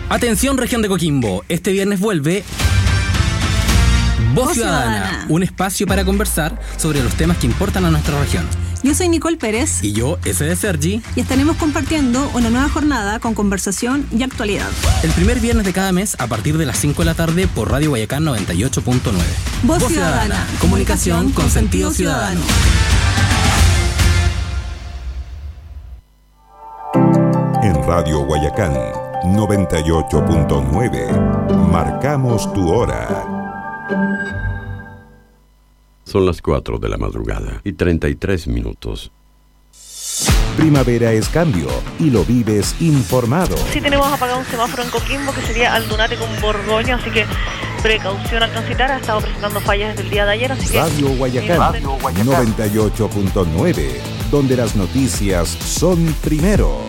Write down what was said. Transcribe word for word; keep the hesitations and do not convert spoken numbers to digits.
Atención, región de Coquimbo. Este viernes vuelve Voz, Voz Ciudadana, Ciudadana, un espacio para conversar sobre los temas que importan a nuestra región. Yo soy Nicole Pérez. Y yo, S de Sergi. Y estaremos compartiendo una nueva jornada con conversación y actualidad. El primer viernes de cada mes a partir de las cinco de la tarde por Radio Guayacán noventa y ocho punto nueve. Voz, Voz Ciudadana, Ciudadana, comunicación con sentido ciudadano. En Radio Guayacán noventa y ocho punto nueve, marcamos tu hora. Son las cuatro de la madrugada y treinta y tres minutos. Primavera es cambio y lo vives informado. Sí tenemos apagado un semáforo en Coquimbo que sería Aldunate con Borgoño, así que precaución al transitar. Ha estado presentando fallas desde el día de ayer, así Radio que... Guayacán, Radio Guayacán noventa y ocho punto nueve, donde las noticias son primero.